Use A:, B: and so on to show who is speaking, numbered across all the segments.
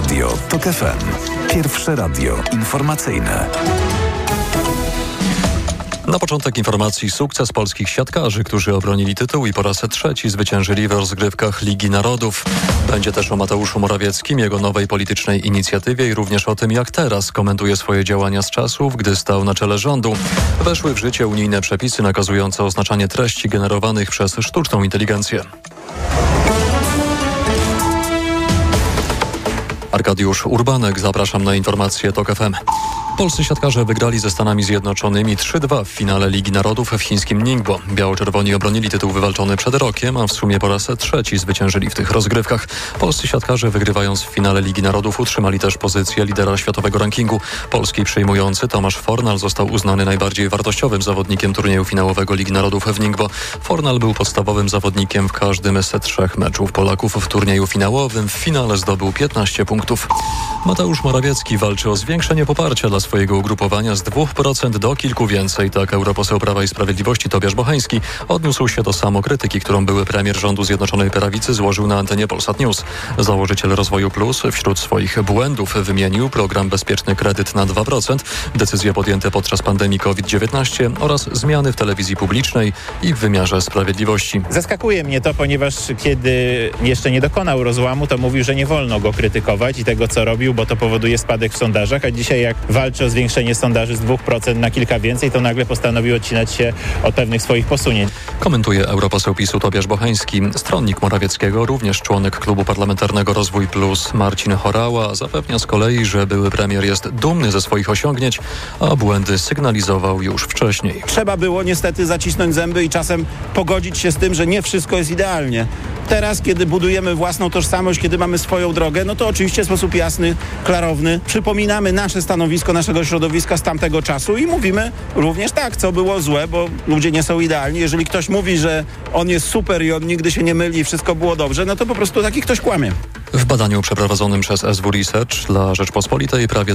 A: Radio TOK FM. Pierwsze radio informacyjne.
B: Na początek informacji sukces polskich siatkarzy, którzy obronili tytuł i po raz trzeci zwyciężyli w rozgrywkach Ligi Narodów. Będzie też o Mateuszu Morawieckim, jego nowej politycznej inicjatywie i również o tym, jak teraz komentuje swoje działania z czasów, gdy stał na czele rządu. Weszły w życie unijne przepisy nakazujące oznaczanie treści generowanych przez sztuczną inteligencję. Arkadiusz Urbanek, zapraszam na informacje TOK FM. Polscy siatkarze wygrali ze Stanami Zjednoczonymi 3-2 w finale Ligi Narodów w chińskim Ningbo. Biało-czerwoni obronili tytuł wywalczony przed rokiem, a w sumie po raz trzeci zwyciężyli w tych rozgrywkach. Polscy siatkarze, wygrywając w finale Ligi Narodów, utrzymali też pozycję lidera światowego rankingu. Polski przyjmujący Tomasz Fornal został uznany najbardziej wartościowym zawodnikiem turnieju finałowego Ligi Narodów w Ningbo. Fornal był podstawowym zawodnikiem w każdym z trzech meczów Polaków w turnieju finałowym. W finale zdobył 15 punktów. Mateusz Morawiecki walczy o zwiększenie poparcia dla swojego ugrupowania z 2% do kilku więcej. Tak europoseł Prawa i Sprawiedliwości Tobiasz Bocheński odniósł się do samokrytyki, którą były premier rządu Zjednoczonej Prawicy złożył na antenie Polsat News. Założyciel Rozwoju Plus wśród swoich błędów wymienił program Bezpieczny Kredyt na 2%, decyzje podjęte podczas pandemii COVID-19 oraz zmiany w telewizji publicznej i w wymiarze sprawiedliwości.
C: Zaskakuje mnie to, ponieważ kiedy jeszcze nie dokonał rozłamu, to mówił, że nie wolno go krytykować i tego, co robił, bo to powoduje spadek w sondażach, a dzisiaj jak walczy o zwiększenie sondaży z 2% na kilka więcej, to nagle postanowił odcinać się od pewnych swoich posunięć.
B: Komentuje europoseł PiS-u Tobiasz Bocheński. Stronnik Morawieckiego, również członek Klubu Parlamentarnego Rozwój Plus Marcin Horała, zapewnia z kolei, że były premier jest dumny ze swoich osiągnięć, a błędy sygnalizował już wcześniej.
D: Trzeba było niestety zacisnąć zęby i czasem pogodzić się z tym, że nie wszystko jest idealnie. Teraz, kiedy budujemy własną tożsamość, kiedy mamy swoją drogę, no to oczywiście w sposób jasny, klarowny przypominamy nasze stanowisko, naszego środowiska z tamtego czasu i mówimy również tak, co było złe, bo ludzie nie są idealni. Jeżeli ktoś mówi, że on jest super i on nigdy się nie myli i wszystko było dobrze, no to po prostu taki ktoś kłamie.
B: W badaniu przeprowadzonym przez SW Research dla Rzeczpospolitej prawie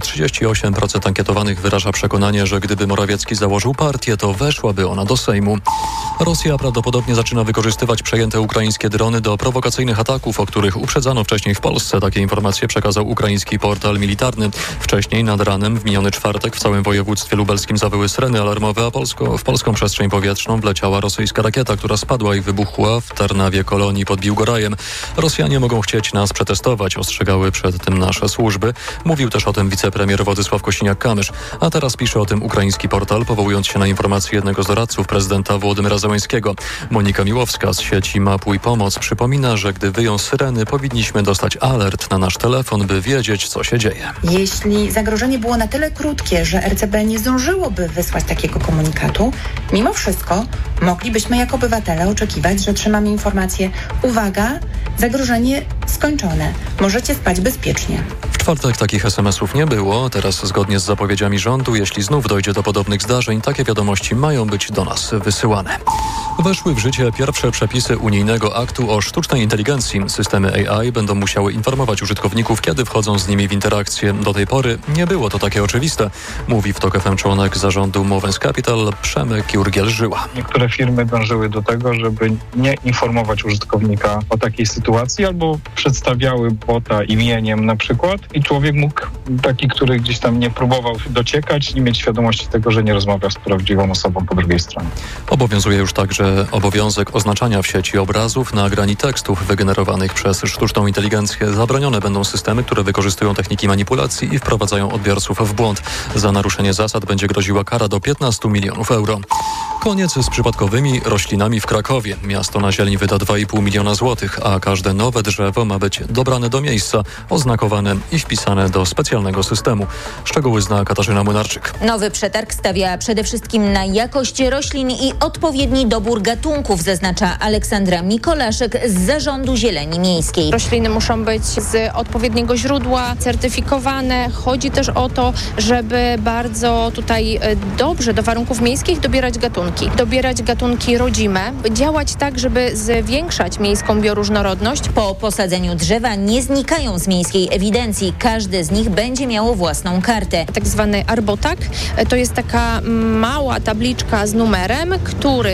B: 38% ankietowanych wyraża przekonanie, że gdyby Morawiecki założył partię, to weszłaby ona do Sejmu. Rosja prawdopodobnie zaczyna wykorzystywać przejęte ukraińskie drony do prowokacyjnych ataków, o których uprzedzano wcześniej w Polsce. Takie informacje przekazał ukraiński portal militarny. Wcześniej nad ranem w miniony czwartek w całym województwie lubelskim zawyły syreny alarmowe, a w polską przestrzeń powietrzną wleciała rosyjska rakieta, która spadła i wybuchła w Tarnawie Kolonii pod Biłgorajem. Rosjanie mogą chcieć nas przetestować, ostrzegały przed tym nasze służby. Mówił też o tym wicepremier Władysław Kosiniak-Kamysz. A teraz pisze o tym ukraiński portal, powołując się na informacje jednego z doradców prezydenta Wołodymyra Zełenskiego. Monika Miłowska z sieci Mapuj Pomoc przypomina, że gdy wyją syreny, powinniśmy dostać alert na nasz telefon, by wiedzieć, co się dzieje.
E: Jeśli zagrożenie było na tyle krótkie, że RCB nie zdążyłoby wysłać takiego komunikatu, mimo wszystko moglibyśmy jako obywatele oczekiwać, że otrzymamy informację: uwaga, zagrożenie skończone, możecie spać bezpiecznie.
B: W czwartek takich SMS-ów nie było. Teraz zgodnie z zapowiedziami rządu, jeśli znów dojdzie do podobnych zdarzeń, takie wiadomości mają być do nas wysyłane. Weszły w życie pierwsze przepisy unijnego aktu o sztucznej inteligencji. Systemy AI będą musiały informować użytkowników, kiedy wchodzą z nimi w interakcję. Do tej pory nie było to takie oczywiste, mówi w TOK FM członek zarządu Movens Capital Przemek Jurgiel-Żyła.
F: Niektóre firmy dążyły do tego, żeby nie informować użytkownika o takiej sytuacji, albo przedstawiały bota imieniem na przykład i człowiek mógł, taki, który gdzieś tam nie próbował dociekać, nie mieć świadomości tego, że nie rozmawia z prawdziwą osobą po drugiej stronie.
B: Obowiązuje już także obowiązek oznaczania w sieci obrazów, nagrań i tekstów wygenerowanych przez sztuczną inteligencję. Zabronione będą systemy, które wykorzystują techniki manipulacji i wprowadzają odbiorców w błąd. Za naruszenie zasad będzie groziła kara do 15 milionów euro. Koniec z przypadkowymi roślinami w Krakowie. Miasto na zieleń wyda 2,5 miliona złotych, a każde nowe drzewo ma być dobrane do miejsca, oznakowane i wpisane do specjalnego systemu. Szczegóły zna Katarzyna Młynarczyk.
G: Nowy przetarg stawia przede wszystkim na jakość roślin i odpowiedni dobór gatunków, zaznacza Aleksandra Mikolaszek z Zarządu Zieleni Miejskiej.
H: Rośliny muszą być z odpowiedniego źródła, certyfikowane. Chodzi też o to, żeby bardzo tutaj dobrze do warunków miejskich dobierać gatunki. Dobierać gatunki rodzime, działać tak, żeby zwiększać miejską bioróżnorodność.
G: Po posadzeniu drzewa nie znikają z miejskiej ewidencji. Każde z nich będzie miało własną kartę.
H: Tak zwany arbotag to jest taka mała tabliczka z numerem, który widnieje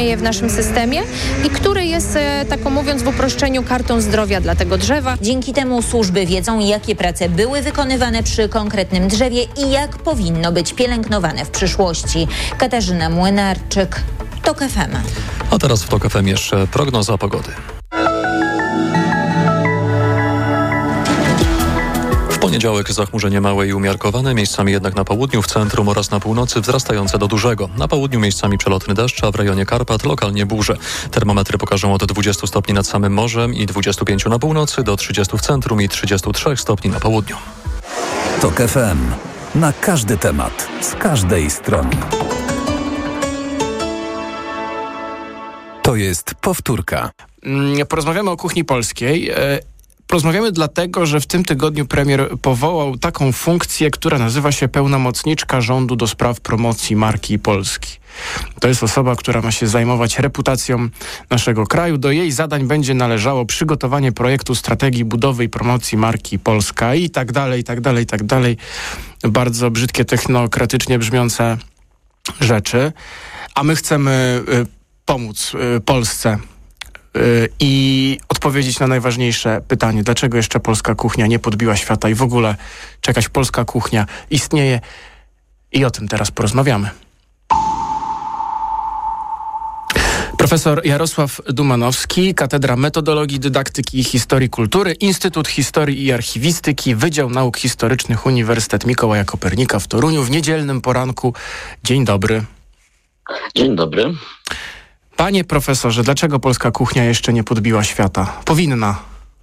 H: istnieje w naszym systemie i który jest, taką mówiąc w uproszczeniu, kartą zdrowia dla tego drzewa.
G: Dzięki temu służby wiedzą, jakie prace były wykonywane przy konkretnym drzewie i jak powinno być pielęgnowane w przyszłości. Katarzyna Młynarczyk, TOK FM.
B: A teraz w TOK FM jeszcze prognoza pogody. W poniedziałek zachmurzenie małe i umiarkowane, miejscami jednak na południu, w centrum oraz na północy wzrastające do dużego. Na południu miejscami przelotny deszcz, a w rejonie Karpat lokalnie burze. Termometry pokażą od 20 stopni nad samym morzem i 25 na północy, do 30 w centrum i 33 stopni na południu.
A: TOK FM. Na każdy temat, z każdej strony. To jest powtórka.
I: Porozmawiamy o kuchni polskiej. Porozmawiamy dlatego, że w tym tygodniu premier powołał taką funkcję, która nazywa się pełnomocniczka rządu do spraw promocji marki Polski. To jest osoba, która ma się zajmować reputacją naszego kraju. Do jej zadań będzie należało przygotowanie projektu strategii budowy i promocji marki Polska i tak dalej, i tak dalej, i tak dalej. Bardzo brzydkie, technokratycznie brzmiące rzeczy. A my chcemy pomóc Polsce i odpowiedzieć na najważniejsze pytanie. Dlaczego jeszcze polska kuchnia nie podbiła świata i w ogóle czy jakaś polska kuchnia istnieje? I o tym teraz porozmawiamy. Profesor Jarosław Dumanowski, Katedra Metodologii, Dydaktyki i Historii Kultury, Instytut Historii i Archiwistyki, Wydział Nauk Historycznych, Uniwersytet Mikołaja Kopernika w Toruniu. W niedzielnym poranku. Dzień dobry.
J: Dzień dobry.
I: Panie profesorze, dlaczego polska kuchnia jeszcze nie podbiła świata? Powinna.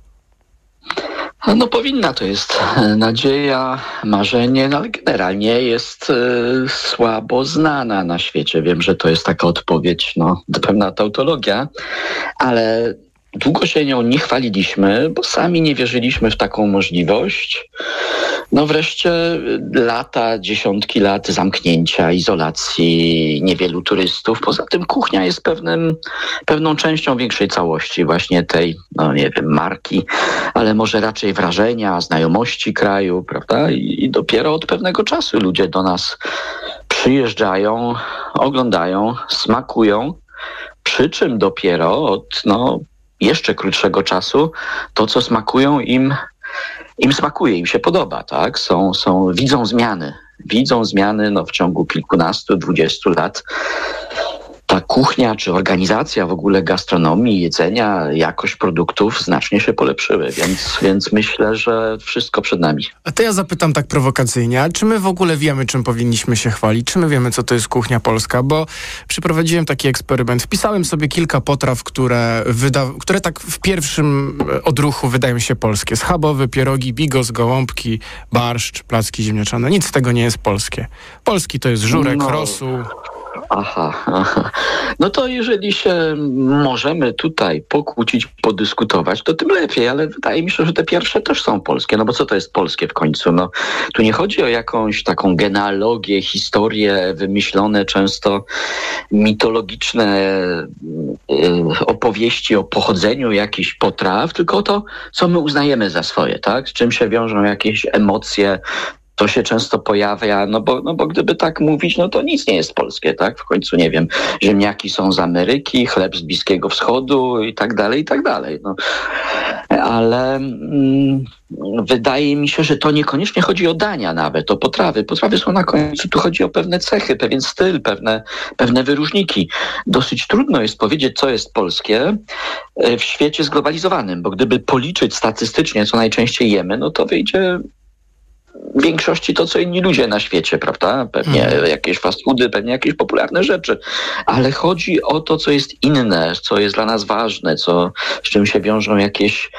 J: No powinna, to jest nadzieja, marzenie, no ale generalnie jest słabo znana na świecie. Wiem, że to jest taka odpowiedź, pewna tautologia, ale długo się nią nie chwaliliśmy, bo sami nie wierzyliśmy w taką możliwość. Wreszcie dziesiątki lat zamknięcia, izolacji, niewielu turystów. Poza tym kuchnia jest pewną częścią większej całości właśnie tej, marki, ale może raczej wrażenia, znajomości kraju, prawda? I dopiero od pewnego czasu ludzie do nas przyjeżdżają, oglądają, smakują, przy czym dopiero od, jeszcze krótszego czasu to, co smakują im smakuje, im się podoba, tak? Widzą zmiany w ciągu kilkunastu, 20 lat. Ta kuchnia czy organizacja w ogóle gastronomii, jedzenia, jakość produktów znacznie się polepszyły, więc myślę, że wszystko przed nami.
I: A to ja zapytam tak prowokacyjnie, a czy my w ogóle wiemy, czym powinniśmy się chwalić? Czy my wiemy, co to jest kuchnia polska? Bo przeprowadziłem taki eksperyment. Wpisałem sobie kilka potraw, które tak w pierwszym odruchu wydają się polskie. Schabowy, pierogi, bigos, gołąbki, barszcz, placki ziemniaczane. Nic z tego nie jest polskie. Polski to jest żurek, rosół.
J: Aha. No to jeżeli się możemy tutaj pokłócić, podyskutować, to tym lepiej, ale wydaje mi się, że te pierwsze też są polskie, bo co to jest polskie w końcu? Tu nie chodzi o jakąś taką genealogię, historię, wymyślone często mitologiczne opowieści o pochodzeniu jakichś potraw, tylko o to, co my uznajemy za swoje, tak? Z czym się wiążą jakieś emocje. To się często pojawia, bo gdyby tak mówić, to nic nie jest polskie, tak? W końcu, nie wiem, ziemniaki są z Ameryki, chleb z Bliskiego Wschodu i tak dalej, i tak dalej. Ale wydaje mi się, że to niekoniecznie chodzi o dania nawet, o potrawy. Potrawy są na końcu, tu chodzi o pewne cechy, pewien styl, pewne wyróżniki. Dosyć trudno jest powiedzieć, co jest polskie w świecie zglobalizowanym, bo gdyby policzyć statystycznie, co najczęściej jemy, to wyjdzie w większości to, co inni ludzie na świecie, prawda? Pewnie jakieś fast foody, pewnie jakieś popularne rzeczy. Ale chodzi o to, co jest inne, co jest dla nas ważne, z czym się wiążą jakieś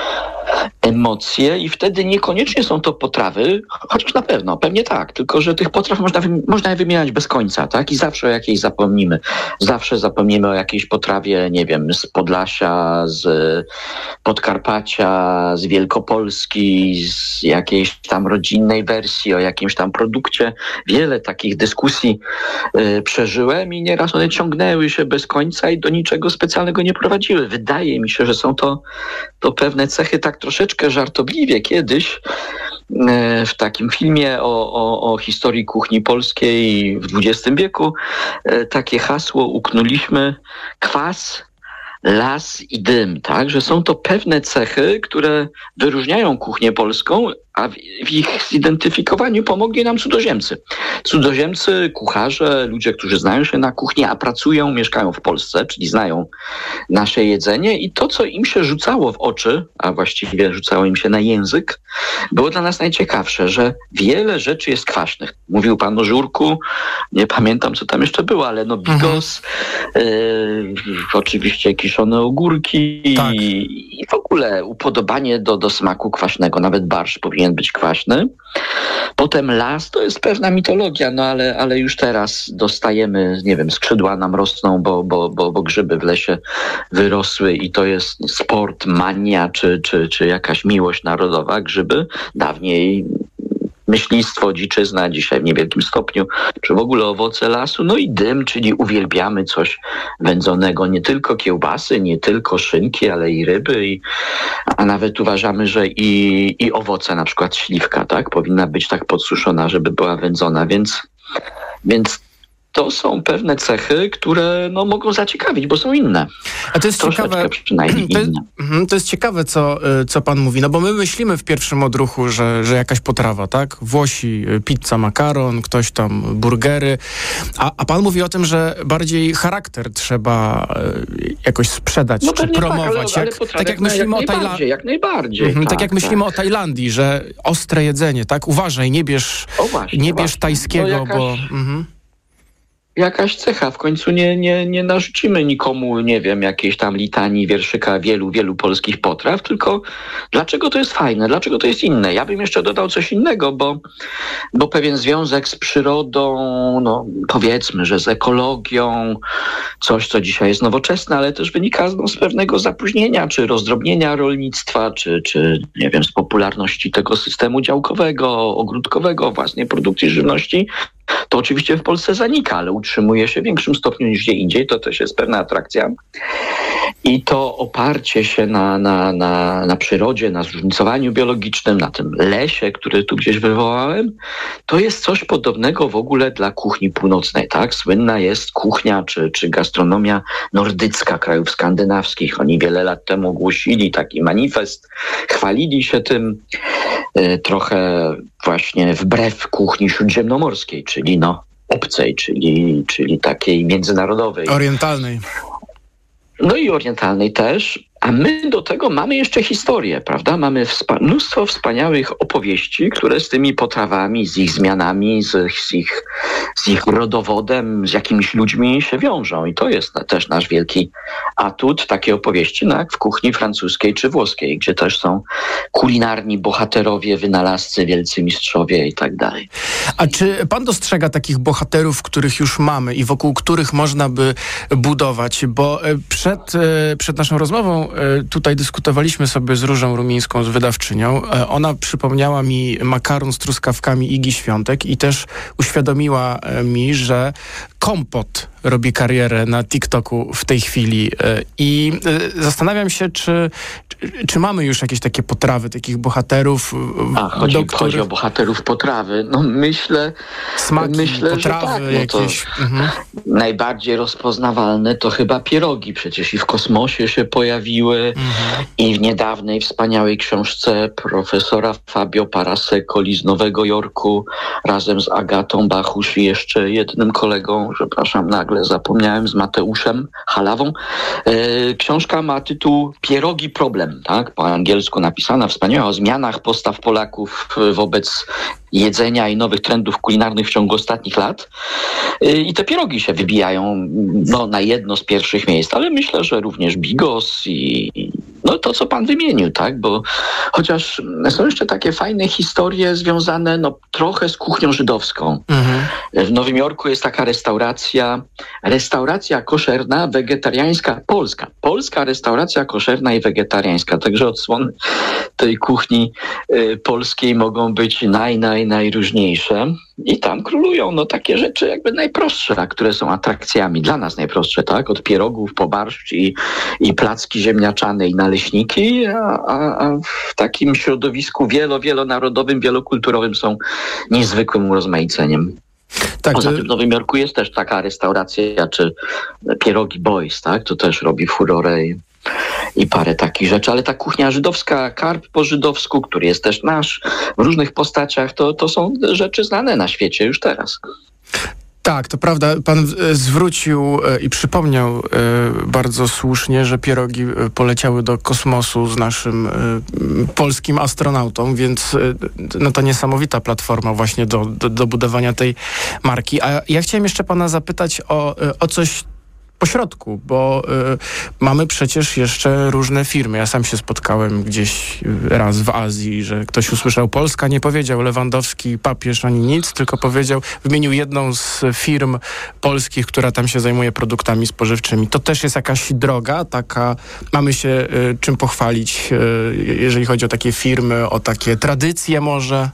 J: emocje i wtedy niekoniecznie są to potrawy, chociaż na pewno, pewnie tak, tylko że tych potraw można je wymieniać bez końca, tak? I zawsze o jakiejś zapomnimy. Zawsze zapomnimy o jakiejś potrawie, nie wiem, z Podlasia, z Podkarpacia, z Wielkopolski, z jakiejś tam rodzinnej wersji, o jakimś tam produkcie. Wiele takich dyskusji przeżyłem i nieraz one ciągnęły się bez końca i do niczego specjalnego nie prowadziły. Wydaje mi się, że są to pewne cechy tak troszeczkę żartobliwie kiedyś w takim filmie o historii kuchni polskiej w XX wieku takie hasło uknuliśmy: kwas, las i dym, tak? Że są to pewne cechy, które wyróżniają kuchnię polską, a w ich zidentyfikowaniu pomogli nam cudzoziemcy. Cudzoziemcy, kucharze, ludzie, którzy znają się na kuchni, a pracują, mieszkają w Polsce, czyli znają nasze jedzenie i to, co im się rzucało w oczy, a właściwie rzucało im się na język, było dla nas najciekawsze, że wiele rzeczy jest kwaśnych. Mówił pan o żurku, nie pamiętam, co tam jeszcze było, ale bigos, oczywiście kiszone ogórki tak. i w ogóle upodobanie do smaku kwaśnego. Nawet barszcz powinien być kwaśny. Potem las to jest pewna mitologia, ale już teraz dostajemy, nie wiem, skrzydła nam rosną, bo grzyby w lesie wyrosły i to jest sport, mania czy jakaś miłość narodowa. Grzyby dawniej myślistwo, dziczyzna, dzisiaj w niewielkim stopniu, czy w ogóle owoce lasu, no i dym, czyli uwielbiamy coś wędzonego, nie tylko kiełbasy, nie tylko szynki, ale i ryby, a nawet uważamy, że i owoce, na przykład śliwka, tak, powinna być tak podsuszona, żeby była wędzona, więc to są pewne cechy, które mogą zaciekawić, bo są inne.
I: A to jest ciekawe, to jest ciekawe, co pan mówi, no bo my myślimy w pierwszym odruchu, że jakaś potrawa, tak? Włosi pizza, makaron, ktoś tam burgery, a pan mówi o tym, że bardziej charakter trzeba jakoś sprzedać, czy promować. Tak jak myślimy o Tajlandii.
J: Jak najbardziej.
I: Tak jak myślimy o Tajlandii, że ostre jedzenie, tak? Uważaj, nie bierz tajskiego, bo...
J: Jakaś cecha. W końcu nie narzucimy nikomu, nie wiem, jakiejś tam litanii, wierszyka wielu polskich potraw, tylko dlaczego to jest fajne, dlaczego to jest inne. Ja bym jeszcze dodał coś innego, bo pewien związek z przyrodą, powiedzmy, że z ekologią, coś, co dzisiaj jest nowoczesne, ale też wynika z pewnego zapóźnienia, czy rozdrobnienia rolnictwa, czy nie wiem, z popularności tego systemu działkowego, ogródkowego, własnej produkcji żywności. To oczywiście w Polsce zanika, ale utrzymuje się w większym stopniu niż gdzie indziej. To też jest pewna atrakcja. I to oparcie się na przyrodzie, na zróżnicowaniu biologicznym, na tym lesie, który tu gdzieś wywołałem, to jest coś podobnego w ogóle dla kuchni północnej, tak? Słynna jest kuchnia czy gastronomia nordycka krajów skandynawskich. Oni wiele lat temu ogłosili taki manifest, chwalili się tym trochę właśnie wbrew kuchni śródziemnomorskiej, czyli obcej, czyli takiej międzynarodowej.
I: Orientalnej.
J: No i orientalnej też. A my do tego mamy jeszcze historię, prawda? Mamy mnóstwo wspaniałych opowieści, które z tymi potrawami, z ich zmianami, z ich rodowodem, z jakimiś ludźmi się wiążą. I to jest też nasz wielki atut, takie opowieści, jak w kuchni francuskiej czy włoskiej, gdzie też są kulinarni bohaterowie, wynalazcy, wielcy mistrzowie i tak dalej.
I: A czy pan dostrzega takich bohaterów, których już mamy i wokół których można by budować? Bo przed naszą rozmową tutaj dyskutowaliśmy sobie z Różą Rumińską, z wydawczynią. Ona przypomniała mi makaron z truskawkami Igi Świątek i też uświadomiła mi, że kompot robi karierę na TikToku w tej chwili. I zastanawiam się, czy mamy już jakieś takie potrawy, takich bohaterów.
J: Chodzi o bohaterów potrawy. Myślę,
I: potrawy,
J: że tak. Jakieś. Najbardziej rozpoznawalne to chyba pierogi. Przecież i w Kosmosie się pojawiły i w niedawnej wspaniałej książce profesora Fabio Parasecoli z Nowego Jorku razem z Agatą Bachusz i jeszcze jednym kolegą, przepraszam, nagle zapomniałem, z Mateuszem Halawą. Książka ma tytuł Pierogi Problem, tak? Po angielsku napisana, wspaniała, o zmianach postaw Polaków wobec jedzenia i nowych trendów kulinarnych w ciągu ostatnich lat. I te pierogi się wybijają na jedno z pierwszych miejsc, ale myślę, że również bigos i to, co pan wymienił, tak? Bo chociaż są jeszcze takie fajne historie związane trochę z kuchnią żydowską. W Nowym Jorku jest taka restauracja koszerna, wegetariańska, polska restauracja koszerna i wegetariańska. Także odsłony tej kuchni polskiej mogą być najróżniejsze. I tam królują takie rzeczy jakby najprostsze, które są atrakcjami dla nas najprostsze, tak? Od pierogów po barszcz i placki ziemniaczane i naleśniki, a w takim środowisku wielonarodowym, wielokulturowym są niezwykłym urozmaiceniem. Tak, poza tym w Nowym Jorku jest też taka restauracja, czy Pierogi Boys, tak? To też robi furorę i parę takich rzeczy, ale ta kuchnia żydowska, karp po żydowsku, który jest też nasz, w różnych postaciach, to są rzeczy znane na świecie już teraz.
I: Tak, to prawda. Pan zwrócił i przypomniał bardzo słusznie, że pierogi poleciały do kosmosu z naszym polskim astronautą, więc to niesamowita platforma właśnie do budowania tej marki. A ja chciałem jeszcze pana zapytać o coś pośrodku, bo mamy przecież jeszcze różne firmy. Ja sam się spotkałem gdzieś raz w Azji, że ktoś usłyszał Polska, nie powiedział Lewandowski, papież ani nic, tylko wymienił jedną z firm polskich, która tam się zajmuje produktami spożywczymi. To też jest jakaś droga, mamy się czym pochwalić, jeżeli chodzi o takie firmy, o takie tradycje może?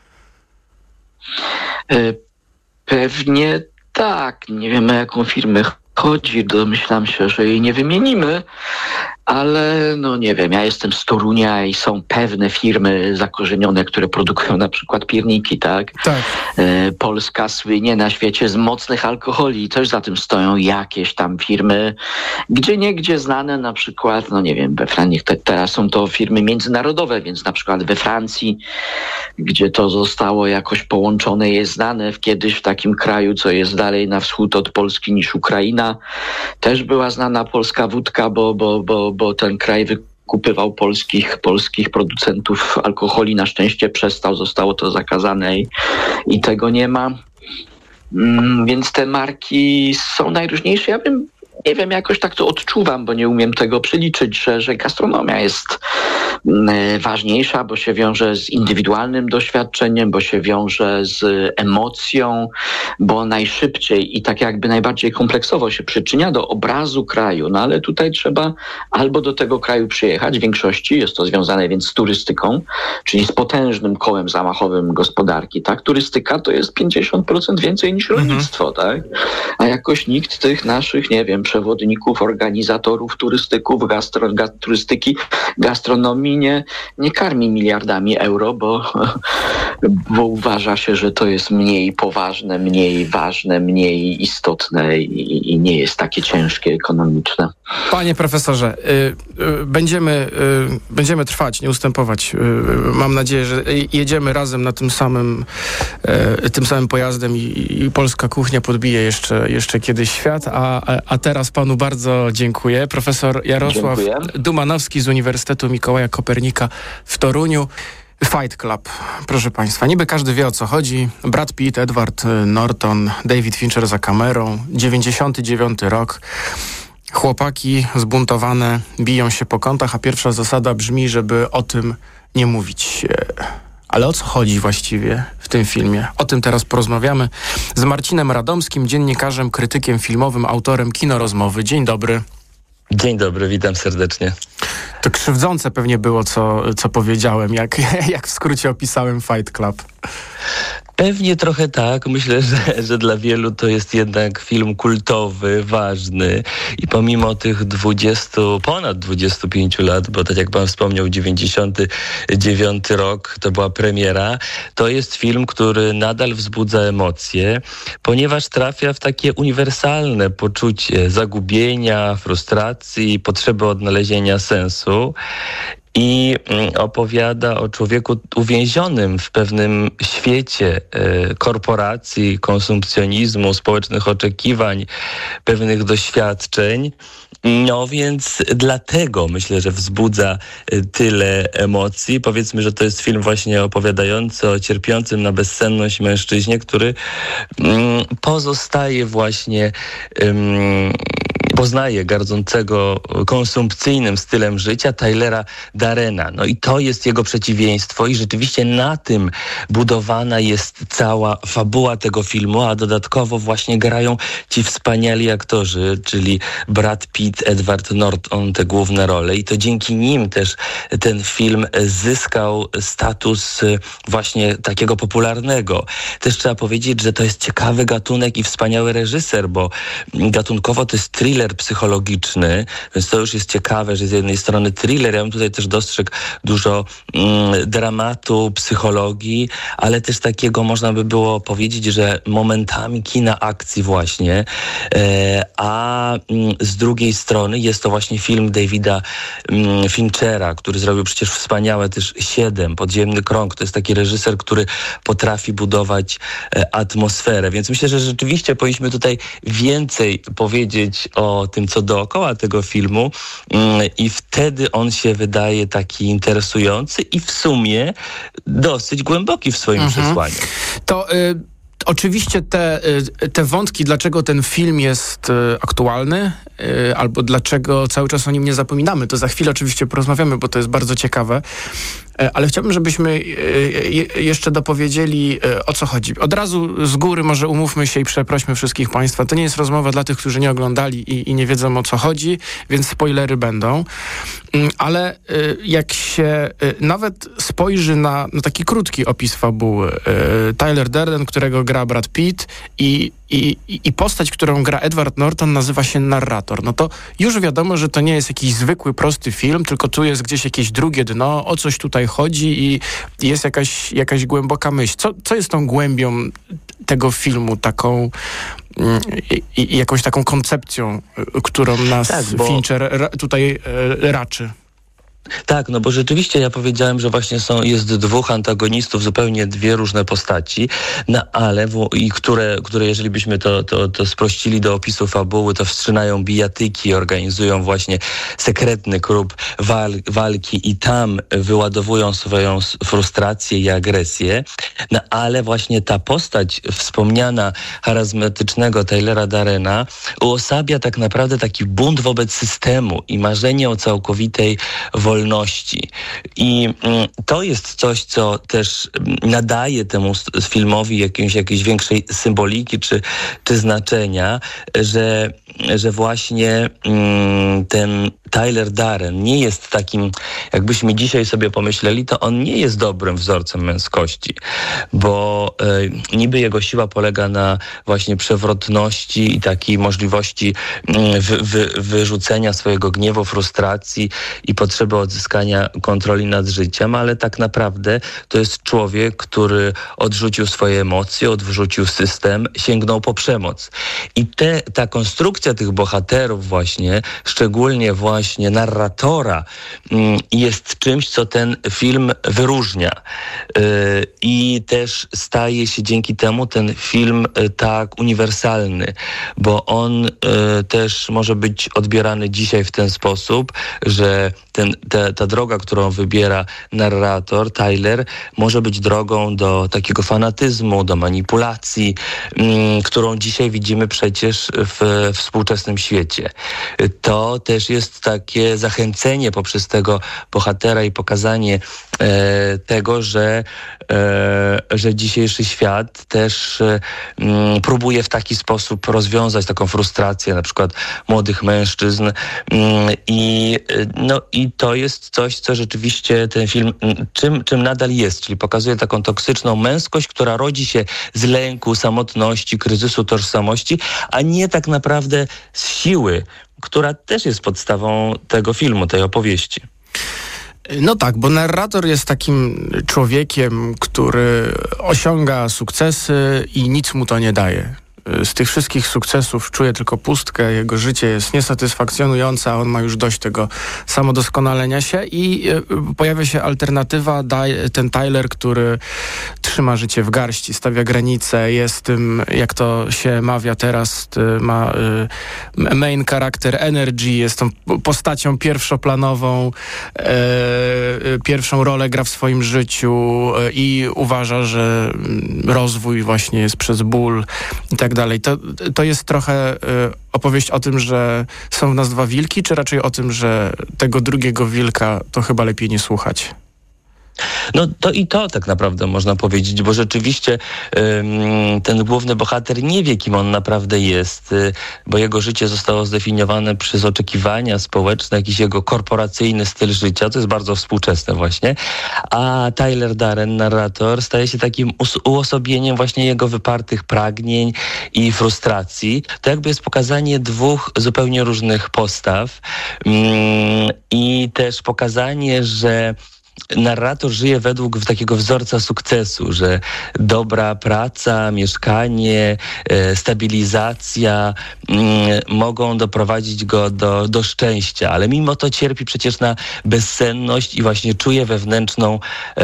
J: Pewnie tak. Nie wiemy, o jaką firmę chodzi, domyślam się, że jej nie wymienimy, ale nie wiem, ja jestem z Torunia i są pewne firmy zakorzenione, które produkują na przykład pierniki, tak? Tak. Polska słynie na świecie z mocnych alkoholi i też za tym stoją jakieś tam firmy, gdzieniegdzie znane, na przykład, nie wiem, we Francji, teraz są to firmy międzynarodowe, więc na przykład we Francji, gdzie to zostało jakoś połączone, jest znane kiedyś w takim kraju, co jest dalej na wschód od Polski niż Ukraina, też była znana polska wódka, bo ten kraj wykupywał polskich producentów alkoholi. Na szczęście przestał, zostało to zakazane i tego nie ma. Więc te marki są najróżniejsze. Ja nie wiem, jakoś tak to odczuwam, bo nie umiem tego przeliczyć, że gastronomia jest ważniejsza, bo się wiąże z indywidualnym doświadczeniem, bo się wiąże z emocją, bo najszybciej i tak jakby najbardziej kompleksowo się przyczynia do obrazu kraju. Ale tutaj trzeba albo do tego kraju przyjechać, w większości jest to związane więc z turystyką, czyli z potężnym kołem zamachowym gospodarki. Tak? Turystyka to jest 50% więcej niż rolnictwo, tak? A jakoś nikt tych naszych, nie wiem, przewodników, organizatorów, turystyków, turystyki, gastronomii nie karmi miliardami euro, bo uważa się, że to jest mniej poważne, mniej ważne, mniej istotne i nie jest takie ciężkie ekonomiczne.
I: Panie profesorze, będziemy trwać, nie ustępować. Mam nadzieję, że jedziemy razem na tym samym pojazdem i polska kuchnia podbije jeszcze kiedyś świat, a teraz panu bardzo dziękuję. Profesor Jarosław Dumanowski z Uniwersytetu Mikołaja Kopernika w Toruniu. Fight Club, proszę państwa. Niby każdy wie, o co chodzi. Brad Pitt, Edward Norton, David Fincher za kamerą. 99 rok. Chłopaki zbuntowane biją się po kątach, a pierwsza zasada brzmi, żeby o tym nie mówić. Ale o co chodzi właściwie w tym filmie? O tym teraz porozmawiamy z Marcinem Radomskim, dziennikarzem, krytykiem filmowym, autorem Kinorozmowy. Dzień dobry.
K: Dzień dobry, witam serdecznie.
I: To krzywdzące pewnie było, co powiedziałem, jak w skrócie opisałem Fight Club.
K: Pewnie trochę tak. Myślę, że dla wielu to jest jednak film kultowy, ważny i pomimo tych ponad 25 lat, bo tak jak pan wspomniał, 99 rok to była premiera, to jest film, który nadal wzbudza emocje, ponieważ trafia w takie uniwersalne poczucie zagubienia, frustracji, potrzeby odnalezienia sensu. I opowiada o człowieku uwięzionym w pewnym świecie korporacji, konsumpcjonizmu, społecznych oczekiwań, pewnych doświadczeń. Więc dlatego myślę, że wzbudza tyle emocji. Powiedzmy, że to jest film właśnie opowiadający o cierpiącym na bezsenność mężczyźnie, który pozostaje właśnie poznaje gardzącego konsumpcyjnym stylem życia Tylera Darena. No i to jest jego przeciwieństwo i rzeczywiście na tym budowana jest cała fabuła tego filmu, a dodatkowo właśnie grają ci wspaniali aktorzy, czyli Brad Pitt, Edward Norton, te główne role i to dzięki nim też ten film zyskał status właśnie takiego popularnego. Też trzeba powiedzieć, że to jest ciekawy gatunek i wspaniały reżyser, bo gatunkowo to jest thriller psychologiczny, więc to już jest ciekawe, że z jednej strony thriller, ja bym tutaj też dostrzegł dużo dramatu, psychologii, ale też takiego można by było powiedzieć, że momentami kina akcji właśnie, a z drugiej strony jest to właśnie film Davida Finchera, który zrobił przecież wspaniałe też 7, Podziemny krąg. To jest taki reżyser, który potrafi budować atmosferę, więc myślę, że rzeczywiście powinniśmy tutaj więcej powiedzieć o tym, co dookoła tego filmu i wtedy on się wydaje taki interesujący i w sumie dosyć głęboki w swoim przesłaniu.
I: To oczywiście te wątki, dlaczego ten film jest aktualny, albo dlaczego cały czas o nim nie zapominamy, to za chwilę oczywiście porozmawiamy, bo to jest bardzo ciekawe. Ale chciałbym, żebyśmy jeszcze dopowiedzieli, o co chodzi. Od razu z góry może umówmy się i przeprośmy wszystkich Państwa. To nie jest rozmowa dla tych, którzy nie oglądali i nie wiedzą, o co chodzi, więc spoilery będą. Ale jak się nawet spojrzy na taki krótki opis fabuły, Tyler Durden, którego gra Brad Pitt i postać, którą gra Edward Norton, nazywa się narrator. No to już wiadomo, że to nie jest jakiś zwykły, prosty film, tylko tu jest gdzieś jakieś drugie dno, o coś tutaj chodzi i jest jakaś głęboka myśl. Co jest tą głębią tego filmu, taką i jakąś taką koncepcją, którą nas Fincher tutaj raczy?
K: Tak, no bo rzeczywiście ja powiedziałem, że właśnie jest dwóch antagonistów, zupełnie dwie różne postaci, no ale które jeżeli byśmy to sprościli do opisu fabuły, to wszczynają bijatyki, organizują właśnie sekretny klub walki i tam wyładowują swoją frustrację i agresję, no ale właśnie ta postać wspomniana charyzmatycznego Tylera Darena uosabia tak naprawdę taki bunt wobec systemu i marzenie o całkowitej wolności. I to jest coś, co też nadaje temu filmowi jakiejś większej symboliki czy znaczenia, że właśnie ten Tyler Darden nie jest takim, jakbyśmy dzisiaj sobie pomyśleli, to on nie jest dobrym wzorcem męskości, bo niby jego siła polega na właśnie przewrotności i takiej możliwości wyrzucenia swojego gniewu, frustracji i potrzeby odzyskania kontroli nad życiem, ale tak naprawdę to jest człowiek, który odrzucił swoje emocje, odrzucił system, sięgnął po przemoc. I ta konstrukcja tych bohaterów właśnie, szczególnie właśnie narratora, jest czymś, co ten film wyróżnia. I też staje się dzięki temu ten film tak uniwersalny, bo on też może być odbierany dzisiaj w ten sposób, że ta droga, którą wybiera narrator, Tyler, może być drogą do takiego fanatyzmu, do manipulacji, którą dzisiaj widzimy przecież w współczesnym świecie. To też jest takie zachęcenie poprzez tego bohatera i pokazanie tego, że dzisiejszy świat też próbuje w taki sposób rozwiązać taką frustrację na przykład młodych mężczyzn i to jest coś, co rzeczywiście ten film czym nadal jest, czyli pokazuje taką toksyczną męskość, która rodzi się z lęku, samotności, kryzysu tożsamości, a nie tak naprawdę z siły, która też jest podstawą tego filmu, tej opowieści.
I: No tak, bo narrator jest takim człowiekiem, który osiąga sukcesy i nic mu to nie daje. Z tych wszystkich sukcesów czuje tylko pustkę, jego życie jest niesatysfakcjonujące, a on ma już dość tego samodoskonalenia się i pojawia się alternatywa, ten Tyler, który trzyma życie w garści, stawia granice, jest tym, jak to się mawia teraz, ma main character energy, jest tą postacią pierwszoplanową, pierwszą rolę gra w swoim życiu i uważa, że rozwój właśnie jest przez ból i tak tak dalej. To jest trochę opowieść o tym, że są w nas dwa wilki, czy raczej o tym, że tego drugiego wilka to chyba lepiej nie słuchać?
K: No to i to tak naprawdę można powiedzieć, bo rzeczywiście ten główny bohater nie wie, kim on naprawdę jest, bo jego życie zostało zdefiniowane przez oczekiwania społeczne, jakiś jego korporacyjny styl życia, to jest bardzo współczesne właśnie, a Tyler Durden, narrator, staje się takim uosobieniem właśnie jego wypartych pragnień i frustracji. To jakby jest pokazanie dwóch zupełnie różnych postaw i też pokazanie, że narrator żyje według takiego wzorca sukcesu, że dobra praca, mieszkanie, stabilizacja mogą doprowadzić go do szczęścia, ale mimo to cierpi przecież na bezsenność i właśnie czuje wewnętrzną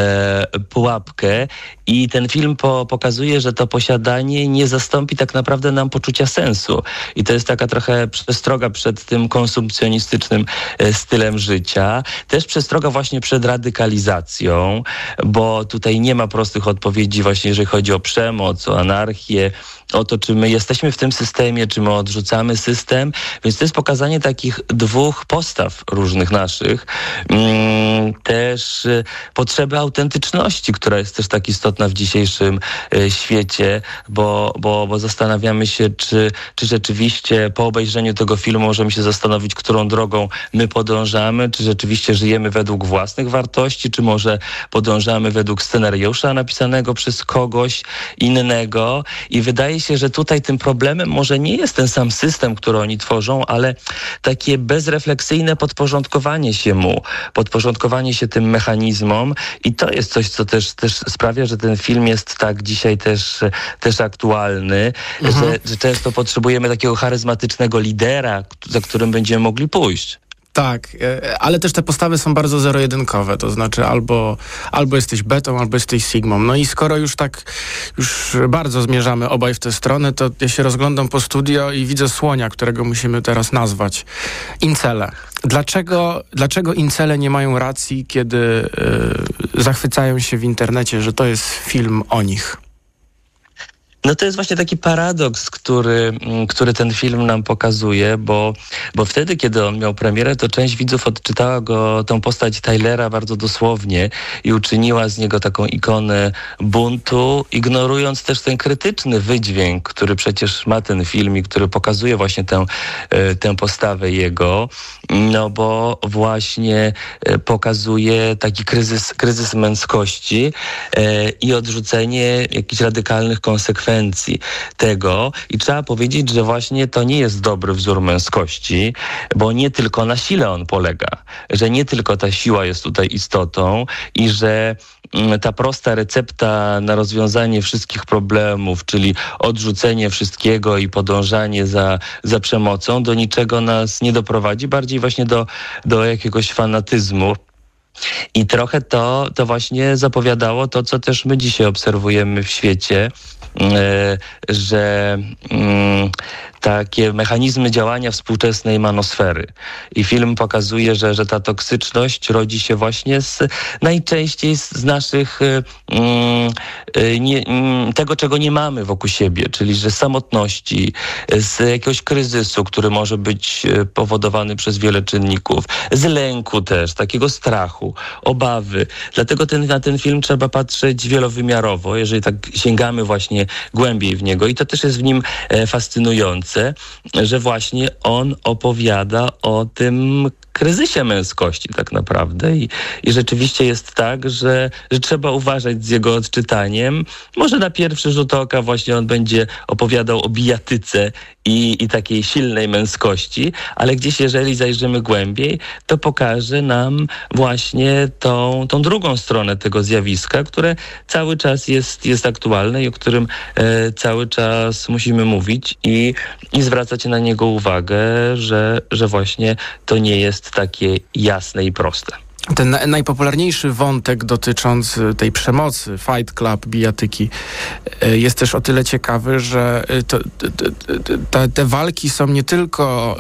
K: pułapkę i ten film pokazuje, że to posiadanie nie zastąpi tak naprawdę nam poczucia sensu i to jest taka trochę przestroga przed tym konsumpcjonistycznym stylem życia, też przestroga właśnie przed radykalizacją, bo tutaj nie ma prostych odpowiedzi właśnie, jeżeli chodzi o przemoc, o anarchię, o to, czy my jesteśmy w tym systemie, czy my odrzucamy system. Więc to jest pokazanie takich dwóch postaw różnych naszych. Też potrzeby autentyczności, która jest też tak istotna w dzisiejszym świecie, bo zastanawiamy się, czy rzeczywiście po obejrzeniu tego filmu możemy się zastanowić, którą drogą my podążamy, czy rzeczywiście żyjemy według własnych wartości, czy może podążamy według scenariusza napisanego przez kogoś innego. I wydaje się, że tutaj tym problemem może nie jest ten sam system, który oni tworzą, ale takie bezrefleksyjne podporządkowanie się tym mechanizmom i to jest coś, co też sprawia, że ten film jest tak dzisiaj też aktualny, że często potrzebujemy takiego charyzmatycznego lidera, za którym będziemy mogli pójść.
I: Tak, ale też te postawy są bardzo zero-jedynkowe, to znaczy albo jesteś betą, albo jesteś sigmą. No i skoro już bardzo zmierzamy obaj w tę stronę, to ja się rozglądam po studio i widzę słonia, którego musimy teraz nazwać. Incele. Dlaczego incele nie mają racji, kiedy zachwycają się w internecie, że to jest film o nich?
K: No to jest właśnie taki paradoks, który ten film nam pokazuje, bo wtedy, kiedy on miał premierę, to część widzów odczytała tę postać Tylera bardzo dosłownie i uczyniła z niego taką ikonę buntu, ignorując też ten krytyczny wydźwięk, który przecież ma ten film i który pokazuje właśnie tę postawę jego, no bo właśnie pokazuje taki kryzys męskości i odrzucenie jakichś radykalnych konsekwencji tego i trzeba powiedzieć, że właśnie to nie jest dobry wzór męskości, bo nie tylko na sile on polega, że nie tylko ta siła jest tutaj istotą i że ta prosta recepta na rozwiązanie wszystkich problemów, czyli odrzucenie wszystkiego i podążanie za przemocą, do niczego nas nie doprowadzi, bardziej właśnie do jakiegoś fanatyzmu. I trochę to właśnie zapowiadało to, co też my dzisiaj obserwujemy w świecie, że takie mechanizmy działania współczesnej manosfery. I film pokazuje, że ta toksyczność rodzi się właśnie najczęściej z naszych tego, czego nie mamy wokół siebie, czyli że samotności, z jakiegoś kryzysu, który może być powodowany przez wiele czynników, z lęku też, takiego strachu, obawy. Dlatego na ten film trzeba patrzeć wielowymiarowo, jeżeli tak sięgamy właśnie głębiej w niego. I to też jest w nim fascynujące, że właśnie on opowiada o tym kryzysie męskości tak naprawdę i rzeczywiście jest tak, że trzeba uważać z jego odczytaniem. Może na pierwszy rzut oka właśnie on będzie opowiadał o bijatyce i takiej silnej męskości, ale gdzieś jeżeli zajrzymy głębiej, to pokaże nam właśnie tą drugą stronę tego zjawiska, które cały czas jest aktualne i o którym cały czas musimy mówić i zwracać na niego uwagę, że właśnie to nie jest takie jasne i proste.
I: Ten najpopularniejszy wątek dotyczący tej przemocy, Fight Club, bijatyki, jest też o tyle ciekawy, że te walki są nie tylko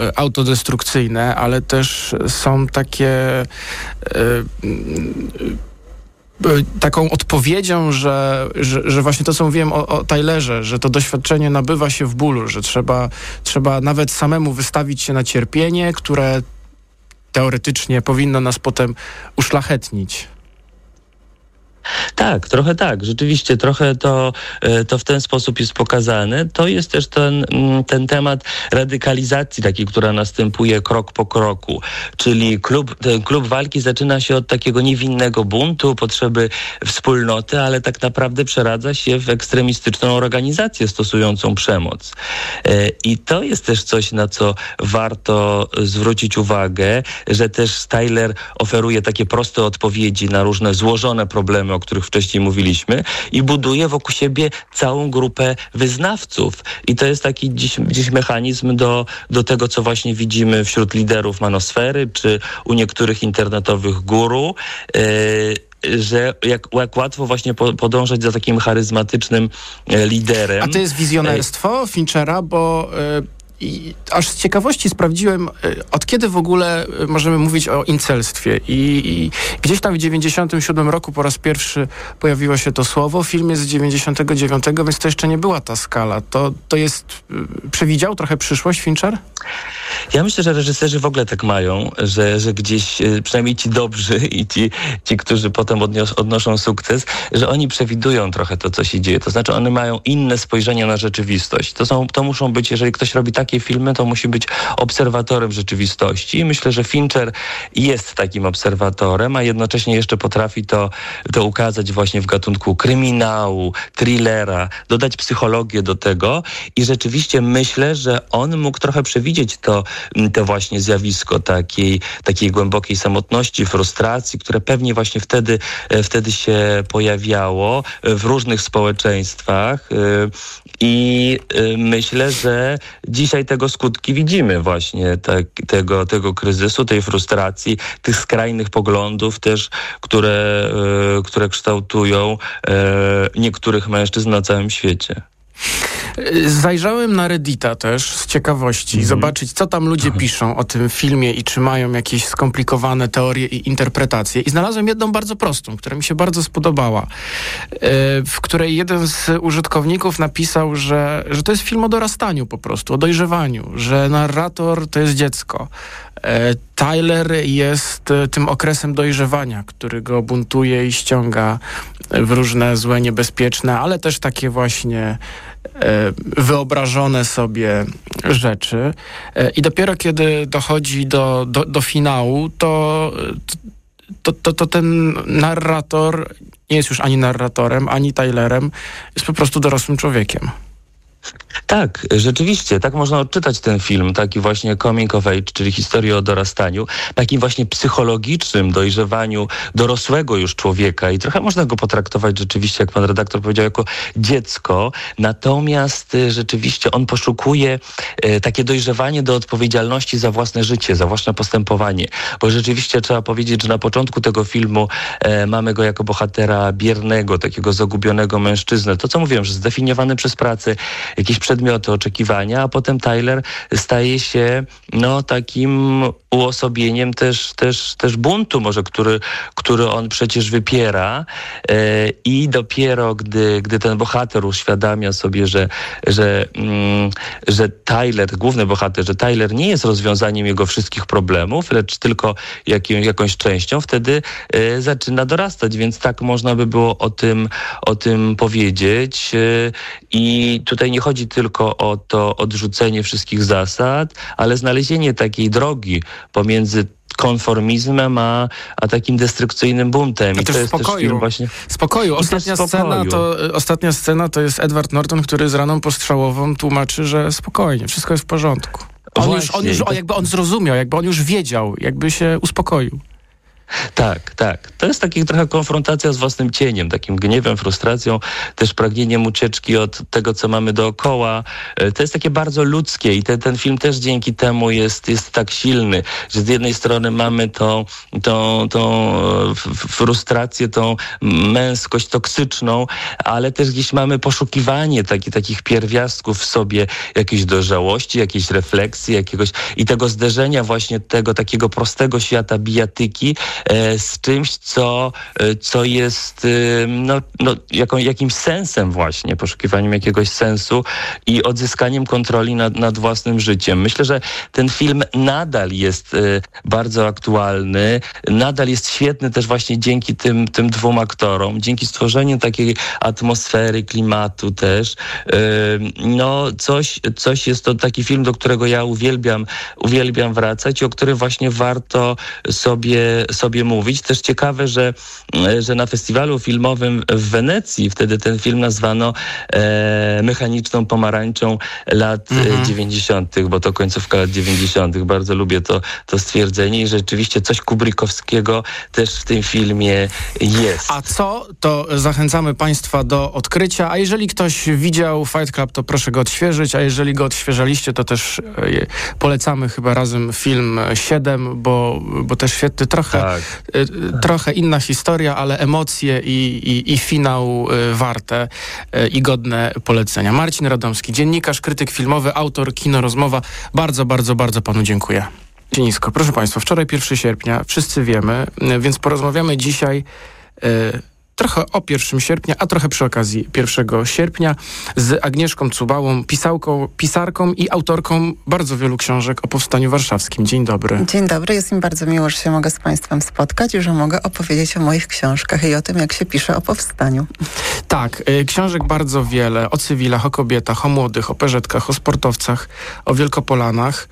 I: autodestrukcyjne, ale też są takie taką odpowiedzią, że właśnie to, co mówiłem o Tylerze, że to doświadczenie nabywa się w bólu, że trzeba nawet samemu wystawić się na cierpienie, które teoretycznie powinno nas potem uszlachetnić.
K: Tak, trochę tak. Rzeczywiście trochę to w ten sposób jest pokazane. To jest też ten temat radykalizacji takiej, która następuje krok po kroku. Czyli ten klub walki zaczyna się od takiego niewinnego buntu, potrzeby wspólnoty, ale tak naprawdę przeradza się w ekstremistyczną organizację stosującą przemoc. I to jest też coś, na co warto zwrócić uwagę, że też Tyler oferuje takie proste odpowiedzi na różne złożone problemy, o których wcześniej mówiliśmy, i buduje wokół siebie całą grupę wyznawców. I to jest taki dziś mechanizm do tego, co właśnie widzimy wśród liderów manosfery, czy u niektórych internetowych guru, że jak łatwo właśnie podążać za takim charyzmatycznym liderem.
I: A to jest wizjonerstwo Finchera, bo... I aż z ciekawości sprawdziłem, od kiedy w ogóle możemy mówić o incelstwie. I gdzieś tam w 97 roku po raz pierwszy pojawiło się to słowo. Film jest z 99, więc to jeszcze nie była ta skala. To jest... Przewidział trochę przyszłość Fincher?
K: Ja myślę, że reżyserzy w ogóle tak mają, że gdzieś, przynajmniej ci dobrzy i ci którzy potem odnoszą sukces, że oni przewidują trochę to, co się dzieje. To znaczy, one mają inne spojrzenie na rzeczywistość. To muszą być, jeżeli ktoś robi takie filmy, to musi być obserwatorem rzeczywistości. I myślę, że Fincher jest takim obserwatorem, a jednocześnie jeszcze potrafi to ukazać właśnie w gatunku kryminału, thrillera, dodać psychologię do tego. I rzeczywiście myślę, że on mógł trochę przewidzieć to właśnie zjawisko takiej głębokiej samotności, frustracji, które pewnie właśnie wtedy się pojawiało w różnych społeczeństwach. I myślę, że dzisiaj tego skutki widzimy właśnie, tego kryzysu, tej frustracji, tych skrajnych poglądów też, które kształtują niektórych mężczyzn na całym świecie.
I: Zajrzałem na Reddita też z ciekawości, zobaczyć, co tam ludzie piszą o tym filmie i czy mają jakieś skomplikowane teorie i interpretacje. I znalazłem jedną bardzo prostą, która mi się bardzo spodobała, w której jeden z użytkowników napisał, że to jest film o dorastaniu po prostu, o dojrzewaniu, że narrator to jest dziecko. Tyler jest tym okresem dojrzewania, który go buntuje i ściąga w różne złe, niebezpieczne, ale też takie właśnie wyobrażone sobie rzeczy. I dopiero kiedy dochodzi do finału, to ten narrator nie jest już ani narratorem, ani Tylerem, jest po prostu dorosłym człowiekiem.
K: Tak, rzeczywiście, tak można odczytać ten film, taki właśnie coming of age, czyli historię o dorastaniu, takim właśnie psychologicznym dojrzewaniu dorosłego już człowieka i trochę można go potraktować rzeczywiście, jak pan redaktor powiedział, jako dziecko, natomiast rzeczywiście on poszukuje takie dojrzewanie do odpowiedzialności za własne życie, za własne postępowanie, bo rzeczywiście trzeba powiedzieć, że na początku tego filmu mamy go jako bohatera biernego, takiego zagubionego mężczyznę, to co mówiłem, że zdefiniowany przez pracę, jakieś przedmioty oczekiwania, a potem Tyler staje się takim uosobieniem też buntu może, który on przecież wypiera i dopiero gdy ten bohater uświadamia sobie, że Tyler, główny bohater, że Tyler nie jest rozwiązaniem jego wszystkich problemów, lecz tylko jakąś częścią, wtedy zaczyna dorastać, więc tak można by było o tym powiedzieć i tutaj nie chodzi tylko o to odrzucenie wszystkich zasad, ale znalezienie takiej drogi pomiędzy konformizmem, a takim destrukcyjnym buntem.
I: I to jest spokoju. Spokoju. Ostatnia scena to jest Edward Norton, który z raną postrzałową tłumaczy, że spokojnie, wszystko jest w porządku. Jakby on zrozumiał, jakby on już wiedział, jakby się uspokoił.
K: Tak. To jest taka trochę konfrontacja z własnym cieniem, takim gniewem, frustracją, też pragnieniem ucieczki od tego, co mamy dookoła. To jest takie bardzo ludzkie i ten film też dzięki temu jest tak silny, że z jednej strony mamy tą frustrację, tą męskość toksyczną, ale też gdzieś mamy poszukiwanie takich pierwiastków w sobie, jakiejś dojrzałości, jakiejś refleksji, i tego zderzenia właśnie tego takiego prostego świata bijatyki z czymś, co jest jakimś sensem właśnie, poszukiwaniem jakiegoś sensu i odzyskaniem kontroli nad własnym życiem. Myślę, że ten film nadal jest bardzo aktualny, nadal jest świetny też właśnie dzięki tym dwóm aktorom, dzięki stworzeniu takiej atmosfery, klimatu też. Coś jest to taki film, do którego ja uwielbiam wracać i o którym właśnie warto sobie mówić. Też ciekawe, że na festiwalu filmowym w Wenecji wtedy ten film nazwano mechaniczną pomarańczą lat 90., bo to końcówka lat 90. Bardzo lubię to stwierdzenie i rzeczywiście coś kubrickowskiego też w tym filmie jest.
I: A co? To zachęcamy Państwa do odkrycia, a jeżeli ktoś widział Fight Club, to proszę go odświeżyć, a jeżeli go odświeżaliście, to też polecamy chyba razem film 7, bo też świetny, trochę inna historia, ale emocje i finał warte i godne polecenia. Marcin Radomski, dziennikarz, krytyk filmowy, autor Kino Rozmowa. Bardzo, bardzo, bardzo panu dziękuję. Nisko. Proszę Państwa, wczoraj 1 sierpnia, wszyscy wiemy, więc porozmawiamy dzisiaj trochę o 1 sierpnia, a trochę przy okazji 1 sierpnia z Agnieszką Cubałą, pisarką i autorką bardzo wielu książek o Powstaniu Warszawskim. Dzień dobry.
L: Dzień dobry, jest mi bardzo miło, że się mogę z Państwem spotkać i że mogę opowiedzieć o moich książkach i o tym, jak się pisze o powstaniu.
I: Tak, książek bardzo wiele, o cywilach, o kobietach, o młodych, o perzetkach, o sportowcach, o Wielkopolanach.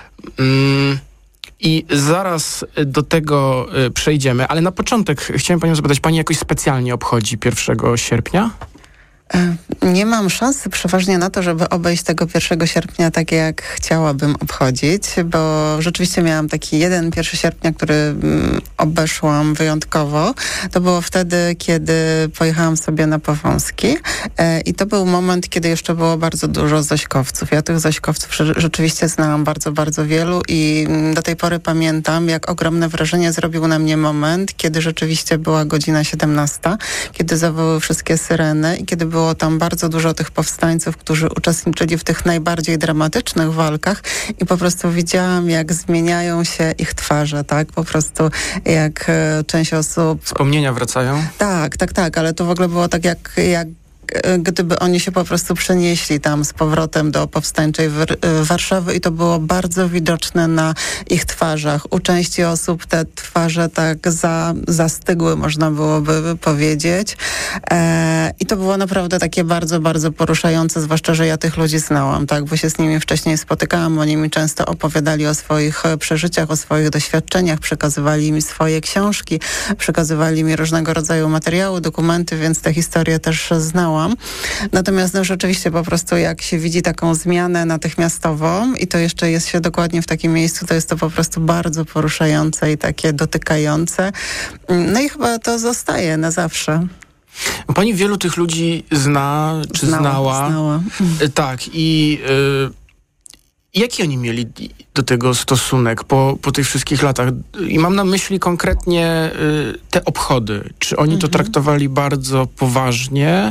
I: I zaraz do tego przejdziemy, ale na początek chciałem panią zapytać, pani jakoś specjalnie obchodzi 1 sierpnia?
L: Nie mam szansy przeważnie na to, żeby obejść tego 1 sierpnia tak, jak chciałabym obchodzić, bo rzeczywiście miałam taki 1 sierpnia, który obeszłam wyjątkowo. To było wtedy, kiedy pojechałam sobie na Powązki i to był moment, kiedy jeszcze było bardzo dużo Zośkowców. Ja tych Zośkowców rzeczywiście znałam bardzo, bardzo wielu i do tej pory pamiętam, jak ogromne wrażenie zrobił na mnie moment, kiedy rzeczywiście była godzina 17, kiedy zawołały wszystkie syreny i kiedy było tam bardzo dużo tych powstańców, którzy uczestniczyli w tych najbardziej dramatycznych walkach i po prostu widziałam, jak zmieniają się ich twarze, tak? Po prostu jak część osób...
I: Wspomnienia wracają?
L: Tak, ale to w ogóle było tak jak gdyby oni się po prostu przenieśli tam z powrotem do powstańczej Warszawy i to było bardzo widoczne na ich twarzach. U części osób te twarze tak zastygły, można byłoby powiedzieć. I to było naprawdę takie bardzo, bardzo poruszające, zwłaszcza, że ja tych ludzi znałam, tak, bo się z nimi wcześniej spotykałam. Oni mi często opowiadali o swoich przeżyciach, o swoich doświadczeniach, przekazywali mi swoje książki, przekazywali mi różnego rodzaju materiały, dokumenty, więc te historie też znałam. Natomiast rzeczywiście po prostu jak się widzi taką zmianę natychmiastową i to jeszcze jest się dokładnie w takim miejscu, to jest to po prostu bardzo poruszające i takie dotykające. No i chyba to zostaje na zawsze.
I: Pani wielu tych ludzi znała?
L: Znała.
I: Tak i... Jaki oni mieli do tego stosunek po tych wszystkich latach? I mam na myśli konkretnie te obchody. Czy oni to traktowali bardzo poważnie?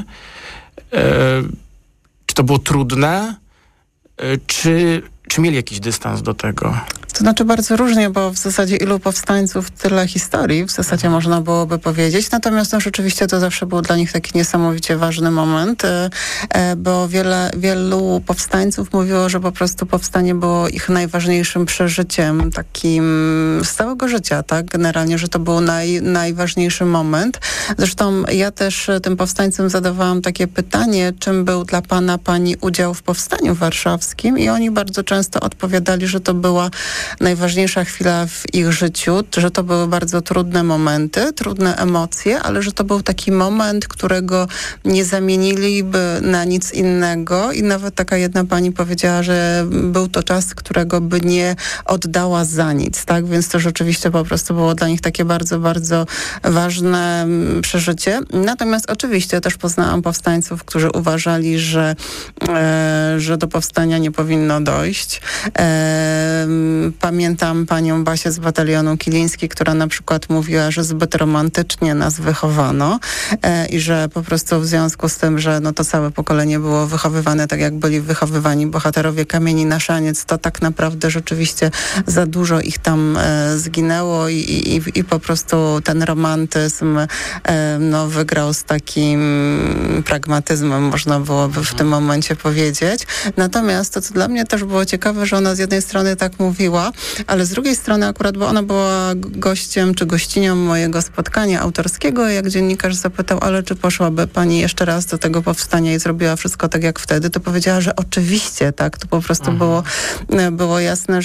I: Czy to było trudne? Czy mieli jakiś dystans do tego?
L: To znaczy bardzo różnie, bo w zasadzie ilu powstańców, tyle historii, w zasadzie można byłoby powiedzieć. Natomiast rzeczywiście to zawsze był dla nich taki niesamowicie ważny moment, bo wielu powstańców mówiło, że po prostu powstanie było ich najważniejszym przeżyciem takim z całego życia, tak? Generalnie, że to był najważniejszy moment. Zresztą ja też tym powstańcom zadawałam takie pytanie, czym był dla pani udział w Powstaniu Warszawskim i oni bardzo często odpowiadali, że to była najważniejsza chwila w ich życiu, że to były bardzo trudne momenty, trudne emocje, ale że to był taki moment, którego nie zamieniliby na nic innego i nawet taka jedna pani powiedziała, że był to czas, którego by nie oddała za nic, tak? Więc to rzeczywiście po prostu było dla nich takie bardzo, bardzo ważne przeżycie. Natomiast oczywiście też poznałam powstańców, którzy uważali, że do powstania nie powinno dojść. Pamiętam panią Basię z batalionu Kiliński, która na przykład mówiła, że zbyt romantycznie nas wychowano i że po prostu w związku z tym, że to całe pokolenie było wychowywane tak, jak byli wychowywani bohaterowie Kamieni na szaniec, to tak naprawdę rzeczywiście za dużo ich tam zginęło i po prostu ten romantyzm wygrał z takim pragmatyzmem, można byłoby w tym momencie powiedzieć. Natomiast to, co dla mnie też było ciekawe, że ona z jednej strony tak mówiła, ale z drugiej strony akurat, bo ona była gościem czy gościnią mojego spotkania autorskiego, jak dziennikarz zapytał, ale czy poszłaby pani jeszcze raz do tego powstania i zrobiła wszystko tak jak wtedy, to powiedziała, że oczywiście, tak, to po prostu było jasne,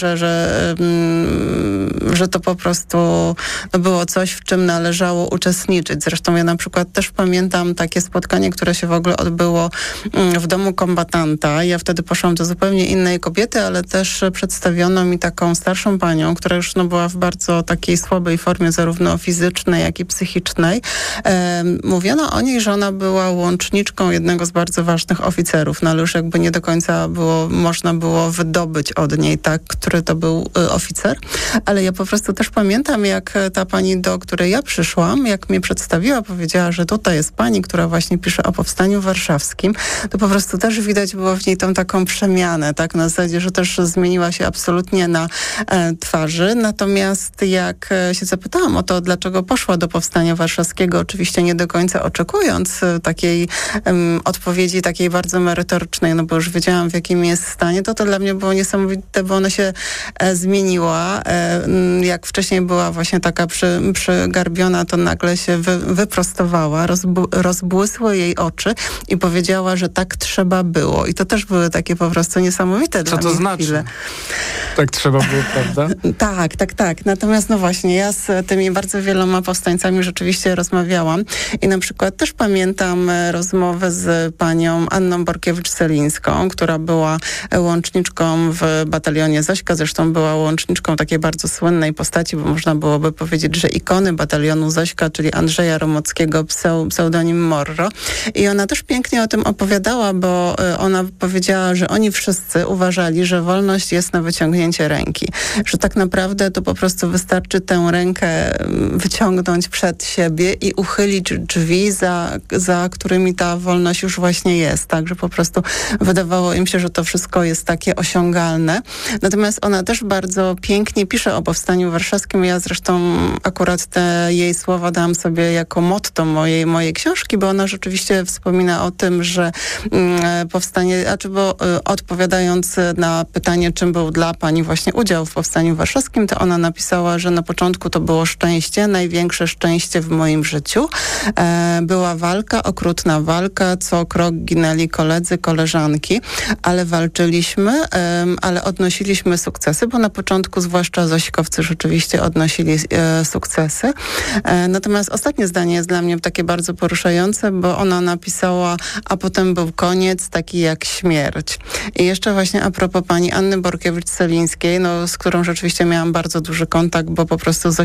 L: że to po prostu było coś, w czym należało uczestniczyć. Zresztą ja na przykład też pamiętam takie spotkanie, które się w ogóle odbyło w domu kombatanta. Ja wtedy poszłam do zupełnie innej kobiety, ale też przedstawiono mi taką starszą panią, która już była w bardzo takiej słabej formie, zarówno fizycznej, jak i psychicznej. Mówiono o niej, że ona była łączniczką jednego z bardzo ważnych oficerów, ale już jakby nie do końca można było wydobyć od niej, tak, który to był oficer. Ale ja po prostu też pamiętam, jak ta pani, do której ja przyszłam, jak mnie przedstawiła, powiedziała, że tutaj jest pani, która właśnie pisze o Powstaniu Warszawskim, to po prostu też widać było w niej tą taką przemianę, tak, na zasadzie, że też zmieniła się absolutnie na twarzy. Natomiast jak się zapytałam o to, dlaczego poszła do Powstania Warszawskiego, oczywiście nie do końca oczekując takiej odpowiedzi, takiej bardzo merytorycznej, bo już wiedziałam, w jakim jest stanie, to dla mnie było niesamowite, bo ona się zmieniła. Jak wcześniej była właśnie taka przygarbiona, to nagle się wyprostowała, rozbłysły jej oczy i powiedziała, że tak trzeba było. I to też były takie po prostu niesamowite dla mnie chwile. Co to znaczy?
I: Tak trzeba było, prawda?
L: Tak. Natomiast właśnie, ja z tymi bardzo wieloma powstańcami rzeczywiście rozmawiałam i na przykład też pamiętam rozmowę z panią Anną Borkiewicz-Celińską, która była łączniczką w batalionie Zośka, zresztą była łączniczką takiej bardzo słynnej postaci, bo można byłoby powiedzieć, że ikony batalionu Zośka, czyli Andrzeja Romockiego, pseudonim Morro. I ona też pięknie o tym opowiadała, bo ona powiedziała, że oni wszyscy uważali, że wolność jest na wyciągnięcie ręki. Że tak naprawdę to po prostu wystarczy tę rękę wyciągnąć przed siebie i uchylić drzwi, za którymi ta wolność już właśnie jest. Tak, że po prostu wydawało im się, że to wszystko jest takie osiągalne. Natomiast ona też bardzo pięknie pisze o Powstaniu Warszawskim. Ja zresztą akurat te jej słowa dałam sobie jako motto mojej książki, bo ona rzeczywiście wspomina o tym, że powstanie, bo odpowiadając na pytanie, czym był dla pani właśnie udział w Powstaniu Warszawskim, to ona napisała, że na początku to było szczęście, największe szczęście w moim życiu. Była walka, okrutna walka, co krok ginęli koledzy, koleżanki, ale walczyliśmy, ale odnosiliśmy sukcesy, bo na początku zwłaszcza zośkowcy rzeczywiście odnosili sukcesy. Natomiast ostatnie zdanie jest dla mnie takie bardzo poruszające, bo ona napisała, a potem był koniec, taki jak śmierć. I jeszcze właśnie a propos pani Anny Borkiewicz-Celińskiej, z którą rzeczywiście miałam bardzo duży kontakt, bo po prostu